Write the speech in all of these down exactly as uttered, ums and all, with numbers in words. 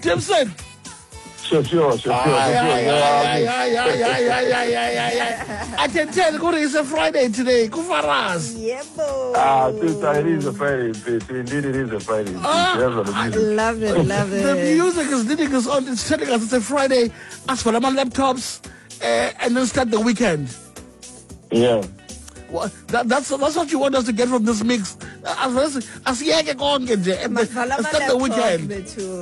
Gibson. Sure, sure, sure, sure. I can tell you it's a Friday today. Kufaras. Yeah, boy. Ah, sister, it is a Friday. Indeed, it is a Friday. Ah, I love it, love it. The music is leading us on. It's telling us it's a Friday. Ask for them on laptops uh, and then start the weekend. Yeah. Well, that, that's that's what you want us to get from this mix. As well as as yeah, get on get there and then start the weekend.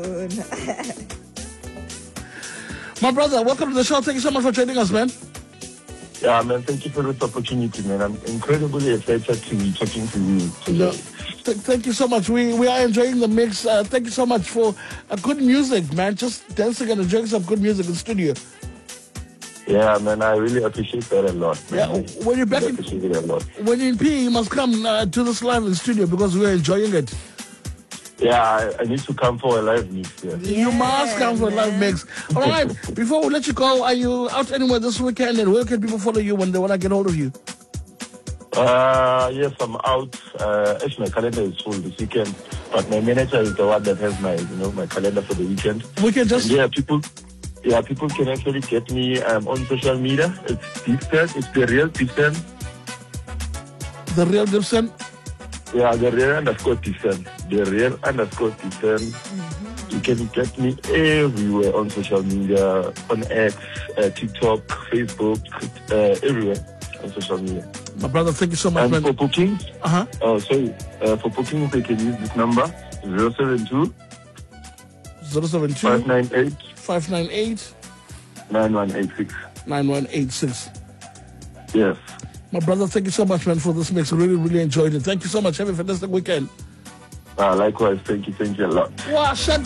My brother, welcome to the show. Thank you so much for joining us, man. Yeah, man. Thank you for this opportunity, man. I'm incredibly excited to be talking to you today. No, th- thank you so much. We we are enjoying the mix. Uh, thank you so much for uh, good music, man. Just dancing and enjoying some good music in the studio. Yeah, man. I really appreciate that a lot, man. Yeah, when you're back I in, appreciate it a lot. when you're in P, you must come uh, to this live in the studio because we're enjoying it. Yeah, I, I need to come for a live mix. Yeah. Yeah, you must come for a live mix. All right, before we let you go, are you out anywhere this weekend, and where can people follow you when they want to get hold of you? Uh, yes, I'm out. Uh, actually, my calendar is full this weekend, but my manager is the one that has my, you know, my calendar for the weekend. We can just and yeah, people, yeah, people can actually get me um, on social media. It's Gibson. It's the real Gibson. The real Gibson. Yeah, the real underscore Gibson. The real underscore Gibson. Mm-hmm. You can get me everywhere on social media, on X, uh, TikTok, Facebook, uh, everywhere on social media. My brother, thank you so much, And man. for bookings, Uh-huh. oh, sorry, uh, for bookings, they can use this number, zero seven two, zero seven two, five nine eight, five nine eight, nine one eight six. nine one eight six. Yes. My brother, thank you so much, man, for this mix. Really, really enjoyed it. Thank you so much. Have a fantastic weekend. Uh, likewise, thank you, thank you a lot. Wow, shut